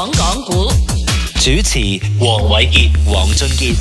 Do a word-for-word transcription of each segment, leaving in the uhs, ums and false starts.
講港股， 主持黃偉傑、黃俊傑。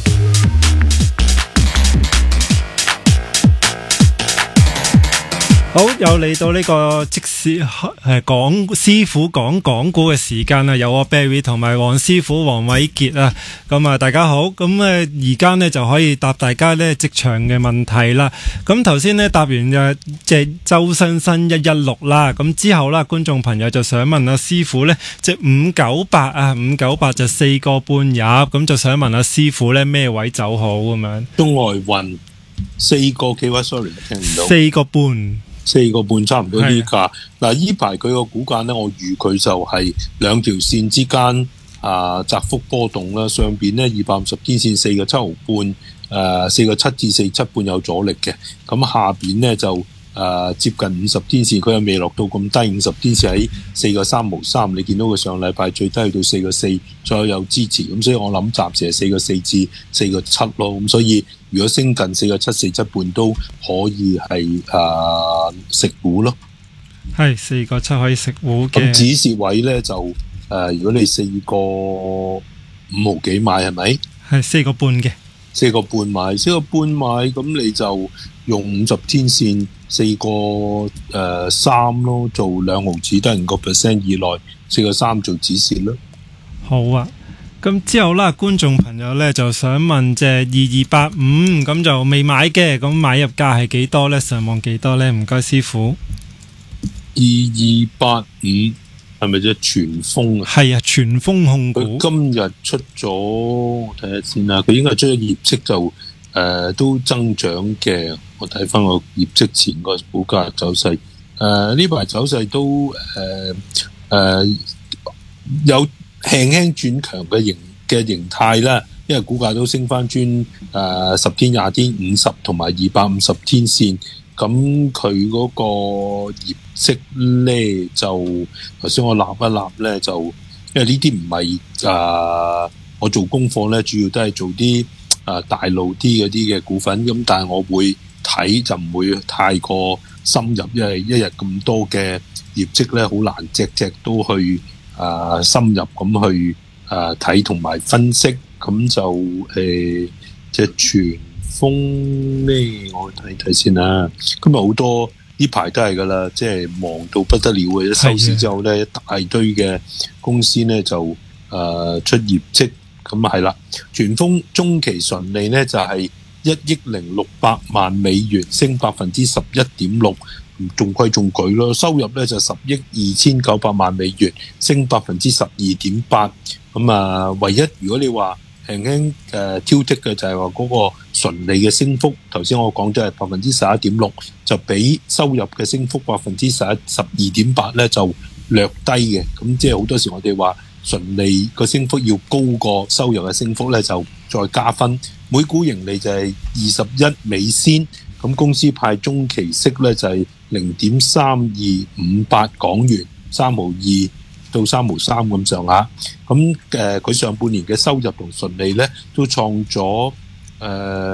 好，又嚟到呢個即時誒講師傅講港股嘅時間啦，有我 Barry 同埋黃師傅黃偉傑啊，咁啊大家好，咁誒而家呢就可以答大家呢職場嘅問題啦。咁頭先呢答完嘅即係周生生一一六啦，咁之後啦，觀眾朋友就想問阿師傅呢，即五九八啊，五九八就四個半入，咁就想問阿師傅呢咩位走好咁樣？ 中外運四個幾位 sorry 聽唔到， 四個半。 四個半差唔多呢價。嗱，依排佢個股價咧，我預佢就係兩條線之間啊窄幅波動啦。上邊咧二百五十天線四個七毫半，誒四個七至四七半有阻力嘅。咁下邊咧就誒、呃、接近五十天線，佢又未落到咁低，五十天線喺四個三毫三。你見到佢上禮拜最低去到四個四，再有支持。咁所以我諗暫時係四個四至四個七咯。咁所以如果升近四個七、四七半都可以係誒、呃、食股咯。 係四個七可以食股嘅。 咁止蝕位咧就誒、呃，如果你四個五毫幾買係咪？係四個半嘅。 四個半買，四個半買，咁你就用五十天線四個誒三咯，做兩毫子得五個 percent 以內，四個三做止蝕咯。 好啊。咁之後啦，觀眾朋友咧就想問隻二二八五，咁就未買嘅，咁買入價係幾多咧？上網幾多咧？唔該師傅。 二二八五係咪隻全峰啊？ 係啊，全峰控股。 佢今日出咗，我睇下先啦。佢應該出咗業績就誒、呃、都增長嘅。我睇翻個業績前個股價走勢，誒呢排走勢都誒誒、呃呃、有輕輕轉強嘅形嘅形態啦，因為股價都升翻穿誒十天、廿天、五十同埋二百五十天線，咁佢嗰個業績咧就頭先我立一立咧就，因為呢啲唔係誒我做功課咧，主要都係做啲誒、呃、大路啲嗰啲嘅股份，咁但係我會睇就唔會太過深入，因為一日咁多嘅業績咧，好難隻隻都去。誒、呃、深入咁去誒睇同埋分析，咁就誒隻全峰咧，我睇睇先啦。今日好多呢排都係噶啦，即係忙到不得了嘅。收市之後咧，一大堆嘅公司咧就誒、呃、出業績，咁係啦。全峰中期純利咧就係一億零六百萬美元，升百分之十一點六。仲貴仲舉咯，收入咧就十億二千九百萬美元，升百分之十二點八。咁啊，唯一如果你話輕輕誒挑剔嘅就係話嗰個純利嘅升幅，頭先我講咗係百分之十一點六，就比收入嘅升幅百分之十一十二點八咧就略低嘅。咁即係好多時我哋話純利個升幅要高過收入嘅升幅咧，就再加分。每股盈利就係二十一美仙。咁公司派中期息咧就係零點三二五八港元，三毫二到三毫三咁上下。咁誒佢上半年嘅收入同純利咧都創咗誒。呃